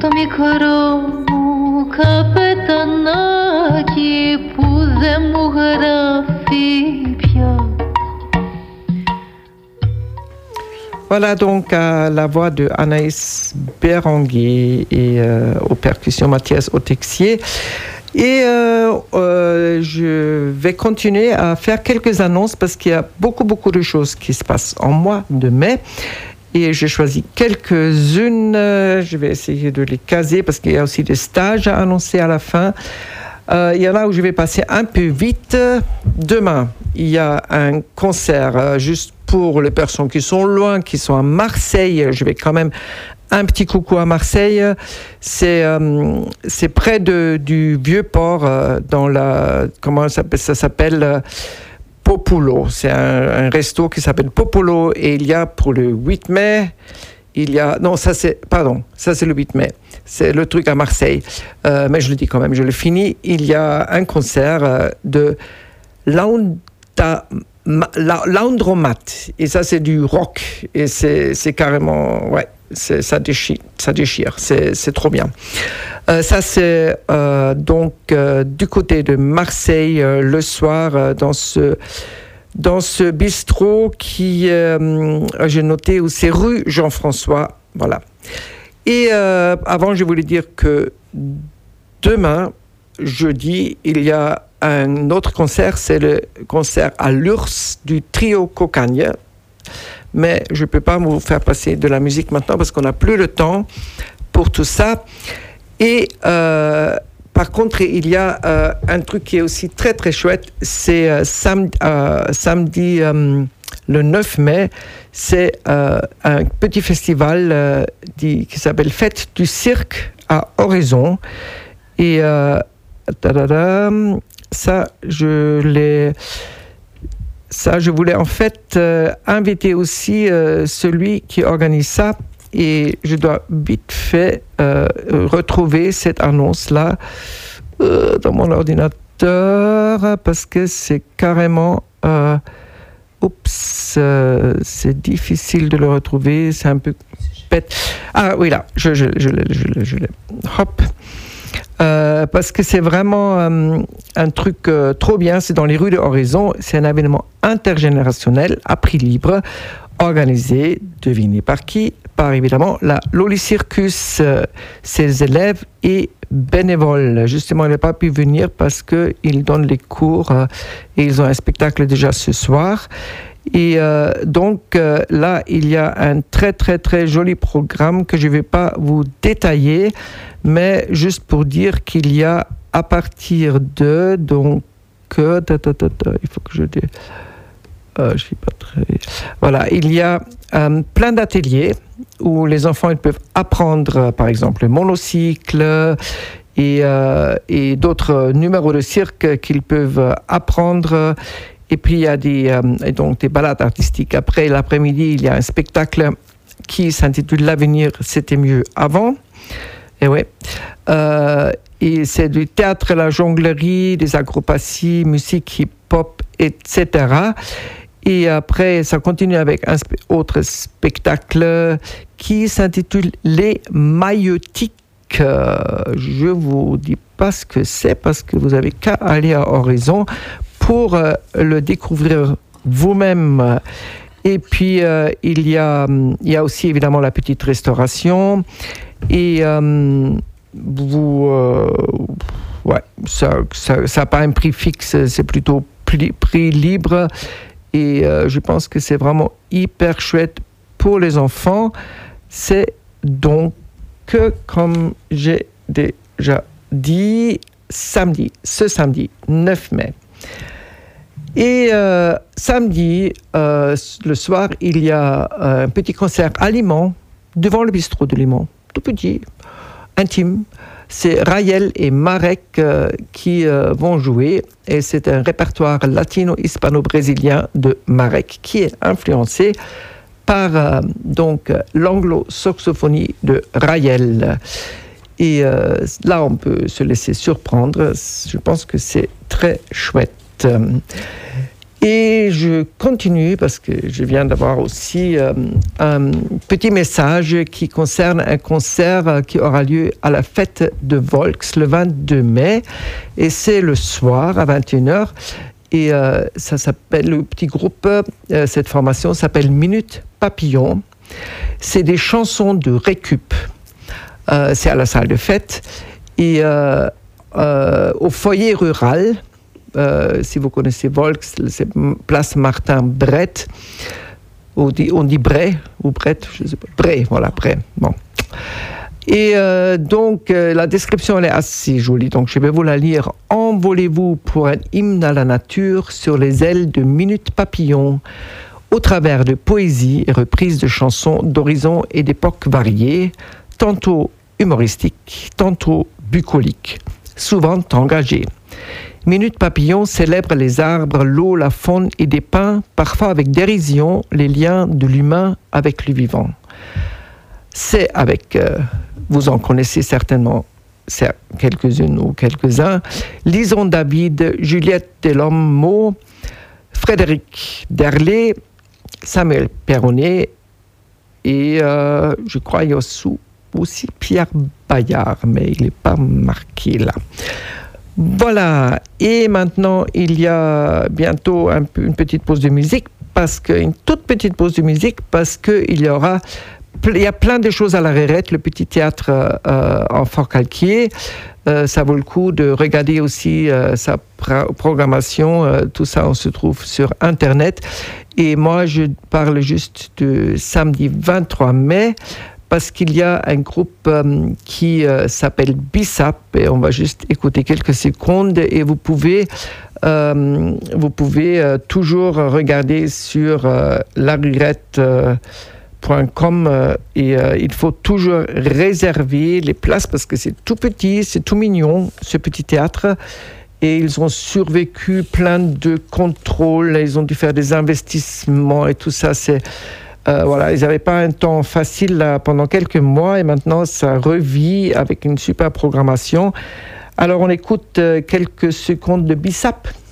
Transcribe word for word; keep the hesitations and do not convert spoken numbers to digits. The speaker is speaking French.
Voilà donc euh, la voix de Anaïs Béranguer et euh, aux percussions Mathias Otexier. Et euh, euh, je vais continuer à faire quelques annonces parce qu'il y a beaucoup, beaucoup de choses qui se passent en mois de mai. Et j'ai choisi quelques-unes. Je vais essayer de les caser parce qu'il y a aussi des stages à annoncer à la fin. Euh, il y en a où je vais passer un peu vite. Demain, il y a un concert euh, juste pour les personnes qui sont loin, qui sont à Marseille. Je vais quand même un petit coucou à Marseille. C'est, euh, c'est près de, du Vieux-Port, euh, dans la... Comment ça s'appelle, ça s'appelle euh, Popolo. C'est un, un resto qui s'appelle Popolo. Et il y a pour le huit mai... Il y a... Non, ça c'est... Pardon, ça c'est le huit mai. C'est le truc à Marseille. Euh, mais je le dis quand même, je le finis. Il y a un concert euh, de Launda... Laundromat. Et ça, c'est du rock. Et c'est, c'est carrément... Ouais, c'est, ça déchire. Ça déchire. C'est, c'est trop bien. Euh, ça, c'est euh, donc euh, du côté de Marseille, euh, le soir, euh, dans ce... Dans ce bistrot qui, euh, j'ai noté, où c'est rue Jean-François, voilà. Et euh, avant, je voulais dire que demain, jeudi, il y a un autre concert, c'est le concert à l'U R S S du trio Cocagne. Mais je ne peux pas vous faire passer de la musique maintenant parce qu'on n'a plus le temps pour tout ça. Et... Euh, Par contre, il y a euh, un truc qui est aussi très très chouette, c'est euh, samedi, euh, samedi euh, le neuf mai, c'est euh, un petit festival euh, dit, qui s'appelle Fête du Cirque à Oraison. Et euh, ça, je l'ai... Ça, je voulais en fait euh, inviter aussi euh, celui qui organise ça. Et je dois vite fait euh, retrouver cette annonce-là euh, dans mon ordinateur parce que c'est carrément... Euh, oups, euh, c'est difficile de le retrouver, c'est un peu bête. Ah oui, là, je, je, je, l'ai, je, l'ai, je l'ai. Hop. Euh, parce que c'est vraiment euh, un truc euh, trop bien, c'est dans les rues de Oraison, c'est un événement intergénérationnel à prix libre, organisé, devinez par qui? Par évidemment la Loli Circus, euh, ses élèves et bénévoles. Justement, il n'a pas pu venir parce qu'ils donnent les cours euh, et ils ont un spectacle déjà ce soir. Et euh, donc euh, là, il y a un très très très joli programme que je ne vais pas vous détailler, mais juste pour dire qu'il y a à partir de... donc euh, ta, ta, ta, ta, il faut que je dise... Euh, je suis pas très... Voilà, il y a euh, plein d'ateliers où les enfants ils peuvent apprendre, euh, par exemple, le monocycle et, euh, et d'autres numéros de cirque qu'ils peuvent apprendre. Et puis, il y a des, euh, et donc, des balades artistiques. Après, l'après-midi, il y a un spectacle qui s'intitule « L'avenir, c'était mieux avant ». Et ouais. Euh, et c'est du théâtre, la jonglerie, des acrobaties, musique, hip-hop, et cetera. Et après, ça continue avec un spe- autre spectacle qui s'intitule « Les Maïotiques ». Euh, je ne vous dis pas ce que c'est parce que vous n'avez qu'à aller à Oraison pour euh, le découvrir vous-même. Et puis, euh, il y a, il y a aussi évidemment la petite restauration. Et euh, vous... Euh, ouais, ça n'a ça, pas un prix fixe, c'est plutôt prix, prix libre. Et euh, je pense que c'est vraiment hyper chouette pour les enfants. C'est donc, que, comme j'ai déjà dit, samedi, ce samedi neuf mai. Et euh, samedi, euh, le soir, il y a un petit concert à Limon, devant le bistrot de Limon, tout petit, intime. C'est Raël et Marek euh, qui euh, vont jouer et c'est un répertoire latino-hispano-brésilien de Marek qui est influencé par euh, donc l'anglo-saxophonie de Raël. Et euh, là, on peut se laisser surprendre. Je pense que c'est très chouette. Et je continue parce que je viens d'avoir aussi euh, un petit message qui concerne un concert qui aura lieu à la fête de Volx le vingt-deux mai. Et c'est le soir à vingt et une heures. Et euh, ça s'appelle, le petit groupe, euh, cette formation s'appelle Minute Papillon. C'est des chansons de récup. Euh, c'est à la salle de fête. Et euh, euh, au foyer rural, Euh, si vous connaissez Volx, c'est place Martin Brett, on dit, on dit Bray, ou Brett, je ne sais pas, Bray, voilà, Bray, bon. Et euh, donc, euh, la description, elle est assez jolie, donc je vais vous la lire. Envolez-vous pour un hymne à la nature sur les ailes de Minute Papillon, au travers de poésie et reprises de chansons d'horizons et d'époques variées, tantôt humoristiques, tantôt bucoliques, souvent engagées. Minute Papillon célèbre les arbres, l'eau, la faune et dépeint, parfois avec dérision, les liens de l'humain avec le vivant. C'est avec, euh, vous en connaissez certainement quelques-unes ou quelques-uns, Lison David, Juliette Delhomme-Meaux, Frédéric Derlet, Samuel Perronnet et euh, je crois il y a aussi Pierre Bayard, mais il n'est pas marqué là. Voilà, et maintenant il y a bientôt un, une petite pause de musique, parce que, une toute petite pause de musique, parce qu'il y aura, il y a plein de choses à la Rérette, le petit théâtre euh, en Forcalquier. Euh, ça vaut le coup de regarder aussi euh, sa pra- programmation, euh, tout ça on se trouve sur Internet. Et moi je parle juste de samedi vingt-trois mai, parce qu'il y a un groupe euh, qui euh, s'appelle Bissap, et on va juste écouter quelques secondes, et vous pouvez, euh, vous pouvez euh, toujours regarder sur euh, larurette point com euh, et euh, il faut toujours réserver les places parce que c'est tout petit, c'est tout mignon, ce petit théâtre. Et ils ont survécu plein de contrôles, ils ont dû faire des investissements et tout ça, c'est... Euh, voilà, ils n'avaient pas un temps facile là, pendant quelques mois et maintenant ça revit avec une super programmation. Alors on écoute euh, quelques secondes de Bissap.